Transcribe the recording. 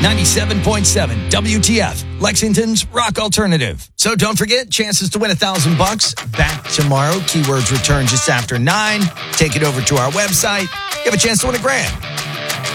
97.7 WTF, Lexington's rock alternative. So don't forget, chances to win $1,000 back tomorrow. Keywords return just after 9. Take it over to our website. You have a chance to win $1,000.